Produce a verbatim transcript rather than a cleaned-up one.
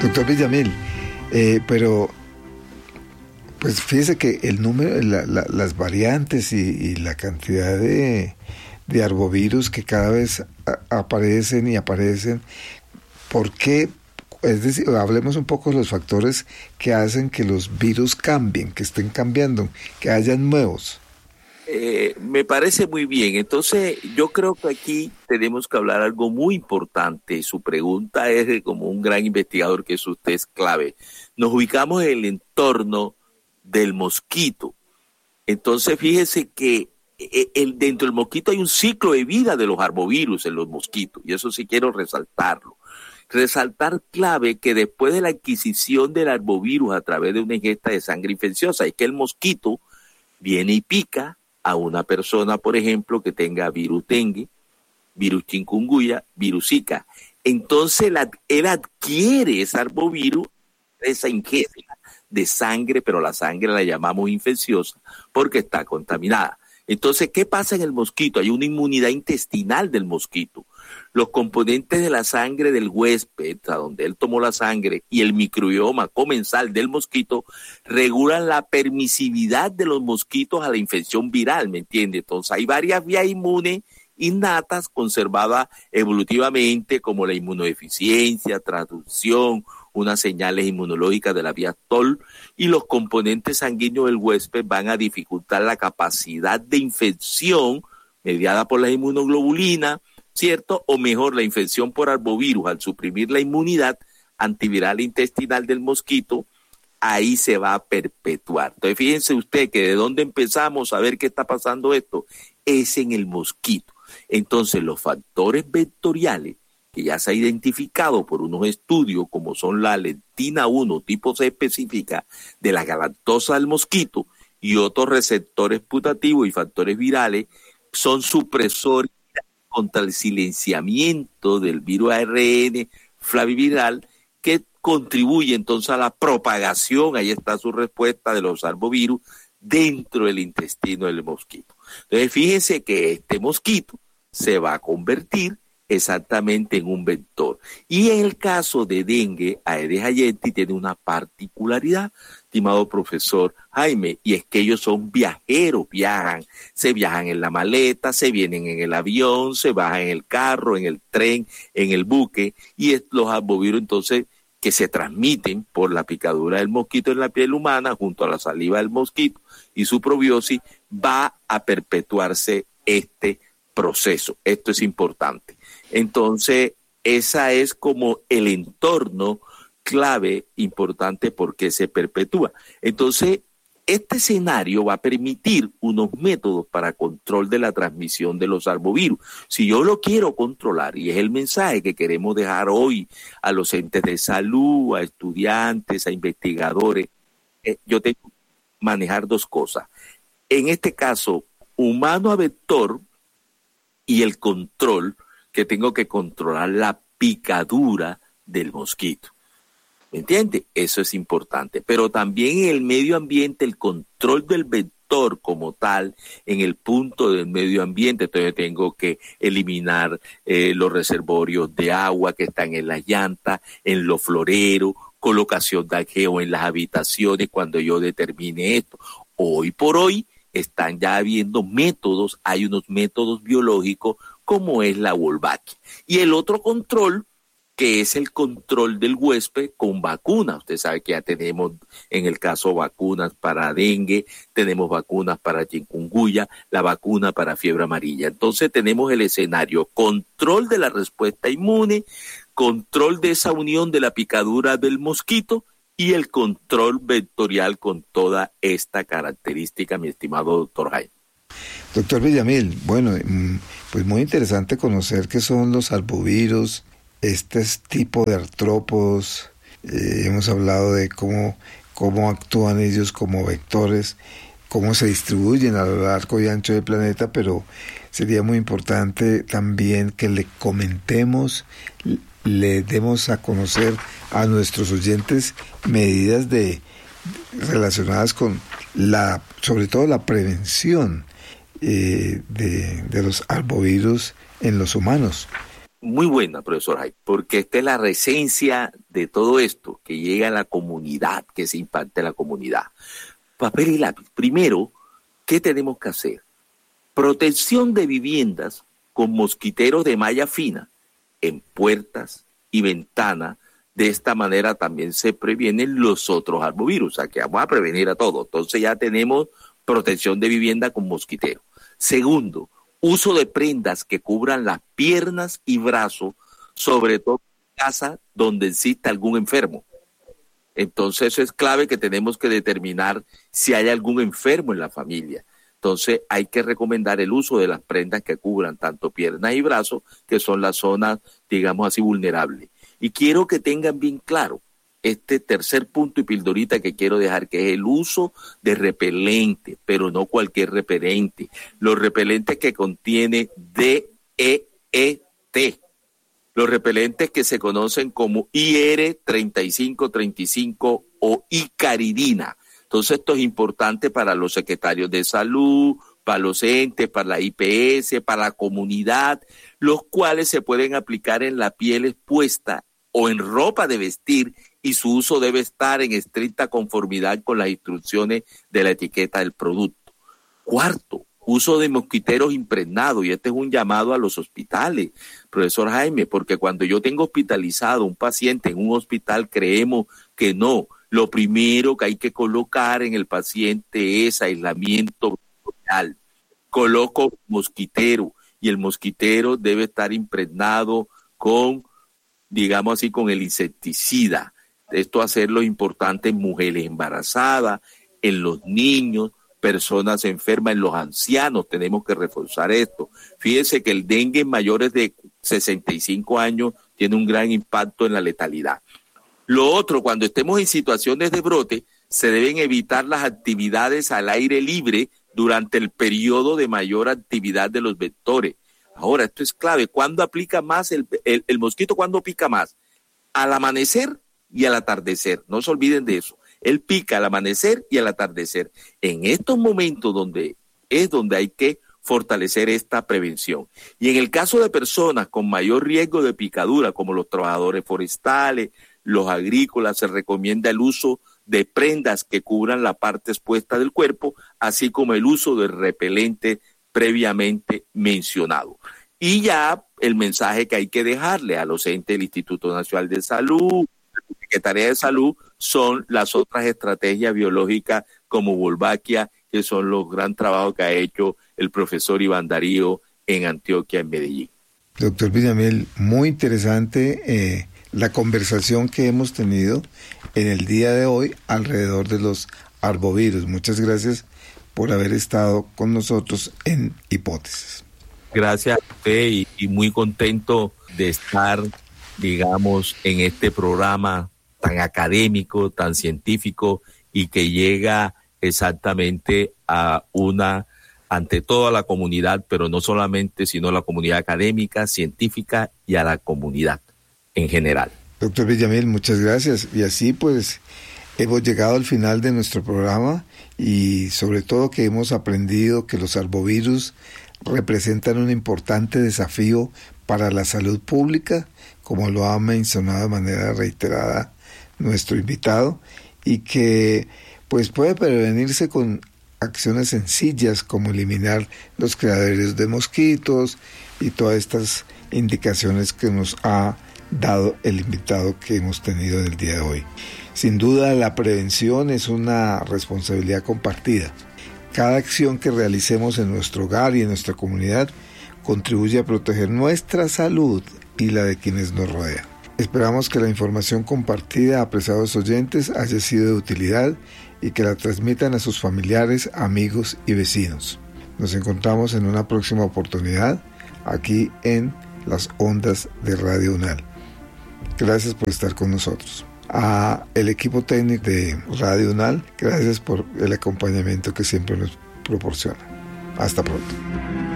Doctor Villamil, eh, pero pues fíjese que el número, la, la, las variantes y, y la cantidad de, de arbovirus que cada vez a, aparecen y aparecen, ¿por qué? Es decir, hablemos un poco de los factores que hacen que los virus cambien, que estén cambiando, que hayan nuevos. Eh, me parece muy bien. Entonces, yo creo que aquí tenemos que hablar algo muy importante. Su pregunta es de como un gran investigador que es usted, es clave. Nos ubicamos en el entorno del mosquito. Entonces, fíjese que el, dentro del mosquito hay un ciclo de vida de los arbovirus en los mosquitos, y eso sí quiero resaltarlo. Resaltar clave que después de la adquisición del arbovirus a través de una ingesta de sangre infecciosa, es que el mosquito viene y pica a una persona, por ejemplo, que tenga virus dengue, virus chikungunya, virus zika. Entonces la, él adquiere ese arbovirus, esa ingesta de sangre, pero la sangre la llamamos infecciosa porque está contaminada. Entonces, ¿qué pasa en el mosquito? Hay una inmunidad intestinal del mosquito. Los componentes de la sangre del huésped, a donde él tomó la sangre, y el microbioma comensal del mosquito regulan la permisividad de los mosquitos a la infección viral, ¿me entiende? Entonces hay varias vías inmunes innatas conservadas evolutivamente, como la inmunodeficiencia, traducción, unas señales inmunológicas de la vía T O L, y los componentes sanguíneos del huésped van a dificultar la capacidad de infección mediada por la inmunoglobulina, ¿cierto? O mejor, la infección por arbovirus, al suprimir la inmunidad antiviral intestinal del mosquito, ahí se va a perpetuar. Entonces, fíjense usted que de dónde empezamos a ver qué está pasando esto, es en el mosquito. Entonces, los factores vectoriales, que ya se ha identificado por unos estudios, como son la lectina uno, tipo C específica, de la galactosa del mosquito, y otros receptores putativos y factores virales, son supresores contra el silenciamiento del virus A R N flaviviral, que contribuye entonces a la propagación, ahí está su respuesta, de los arbovirus dentro del intestino del mosquito. Entonces fíjense que este mosquito se va a convertir exactamente en un vector. Y en el caso de dengue, Aedes aegypti tiene una particularidad, estimado profesor Jaime, y es que ellos son viajeros, viajan, se viajan en la maleta, se vienen en el avión, se bajan en el carro, en el tren, en el buque, y es, los arbovirus entonces que se transmiten por la picadura del mosquito en la piel humana junto a la saliva del mosquito y su probiosis, va a perpetuarse este proceso. Esto es importante. Entonces, esa es como el entorno clave importante porque se perpetúa. Entonces, este escenario va a permitir unos métodos para control de la transmisión de los arbovirus. Si yo lo quiero controlar, y es el mensaje que queremos dejar hoy a los entes de salud, a estudiantes, a investigadores, eh, yo tengo que manejar dos cosas. En este caso, humano a vector, y el control, que tengo que controlar la picadura del mosquito. ¿Me entiende? Eso es importante. Pero también en el medio ambiente, el control del vector como tal, en el punto del medio ambiente, entonces tengo que eliminar eh, los reservorios de agua que están en las llantas, en los floreros, colocación de arqueo en las habitaciones cuando yo determine esto. Hoy por hoy están ya habiendo métodos, hay unos métodos biológicos como es la Wolbachia. Y el otro control, que es el control del huésped con vacunas. Usted sabe que ya tenemos, en el caso, vacunas para dengue, tenemos vacunas para chikungunya, la vacuna para fiebre amarilla. Entonces tenemos el escenario, control de la respuesta inmune, control de esa unión de la picadura del mosquito y el control vectorial con toda esta característica, mi estimado doctor Jaime. Doctor Villamil, bueno, pues muy interesante conocer qué son los arbovirus, este tipo de artrópodos. Eh, hemos hablado de cómo, cómo actúan ellos como vectores, cómo se distribuyen a lo largo y ancho del planeta, pero sería muy importante también que le comentemos, le demos a conocer a nuestros oyentes medidas de relacionadas con la, sobre todo la prevención eh, de, de los arbovirus en los humanos. muy buena, profesor Jaime, porque esta es la esencia de todo esto, que llega a la comunidad, que se impacte a la comunidad. Papel y lápiz. Primero, ¿qué tenemos que hacer? Protección de viviendas con mosquiteros de malla fina en puertas y ventanas. De esta manera también se previenen los otros arbovirus, o sea que vamos a prevenir a todos. Entonces ya tenemos protección de vivienda con mosquitero. Segundo, uso de prendas que cubran las piernas y brazos, sobre todo en casa donde exista algún enfermo. Entonces eso es clave, que tenemos que determinar si hay algún enfermo en la familia. Entonces hay que recomendar el uso de las prendas que cubran tanto piernas y brazos, que son las zonas, digamos así, vulnerables. Y quiero que tengan bien claro este tercer punto y pildorita que quiero dejar, que es el uso de repelente, pero no cualquier repelente. Los repelentes que contienen D E E T, los repelentes que se conocen como I R treinta y cinco treinta y cinco o icaridina. Entonces esto es importante para los secretarios de salud, para los entes, para la I P S, para la comunidad, los cuales se pueden aplicar en la piel expuesta o en ropa de vestir, y su uso debe estar en estricta conformidad con las instrucciones de la etiqueta del producto. Cuarto, uso de mosquiteros impregnados, y este es un llamado a los hospitales, profesor Jaime, porque cuando yo tengo hospitalizado un paciente en un hospital, creemos que no. Lo primero que hay que colocar en el paciente es aislamiento total. Coloco mosquitero, y el mosquitero debe estar impregnado con, digamos así, con el insecticida. Esto hacerlo importante en mujeres embarazadas, en los niños, personas enfermas, en los ancianos. Tenemos que reforzar esto. Fíjense que el dengue en mayores de sesenta y cinco años tiene un gran impacto en la letalidad. Lo otro, cuando estemos en situaciones de brote, se deben evitar las actividades al aire libre durante el periodo de mayor actividad de los vectores. Ahora, esto es clave. ¿Cuándo aplica más el, el, el mosquito? ¿Cuándo pica más? Al amanecer y al atardecer. No se olviden de eso. Él pica al amanecer y al atardecer. En estos momentos donde es donde hay que fortalecer esta prevención. Y en el caso de personas con mayor riesgo de picadura, como los trabajadores forestales, los agrícolas, se recomienda el uso de prendas que cubran la parte expuesta del cuerpo, así como el uso de repelente previamente mencionado. Y ya el mensaje que hay que dejarle a los entes del Instituto Nacional de Salud, la Secretaría de Salud, son las otras estrategias biológicas como Wolbachia, que son los gran trabajos que ha hecho el profesor Iván Darío en Antioquia, en Medellín. Doctor Villamil, muy interesante eh, la conversación que hemos tenido en el día de hoy alrededor de los arbovirus. Muchas gracias por haber estado con nosotros en Hipótesis. Gracias a usted y, y muy contento de estar, digamos, en este programa tan académico, tan científico y que llega exactamente a una, ante toda la comunidad, pero no solamente, sino la comunidad académica, científica y a la comunidad en general. Doctor Villamil, muchas gracias. Y así pues hemos llegado al final de nuestro programa y sobre todo que hemos aprendido que los arbovirus representan un importante desafío para la salud pública, como lo ha mencionado de manera reiterada nuestro invitado, y que pues puede prevenirse con acciones sencillas como eliminar los criaderos de mosquitos y todas estas indicaciones que nos ha dado el invitado que hemos tenido el día de hoy. Sin duda, la prevención es una responsabilidad compartida. Cada acción que realicemos en nuestro hogar y en nuestra comunidad contribuye a proteger nuestra salud y la de quienes nos rodean. Esperamos que la información compartida, apreciados oyentes, haya sido de utilidad y que la transmitan a sus familiares, amigos y vecinos. Nos encontramos en una próxima oportunidad aquí en las ondas de Radio UNAL. Gracias por estar con nosotros. A el equipo técnico de Radio UNAL, gracias por el acompañamiento que siempre nos proporciona. Hasta pronto.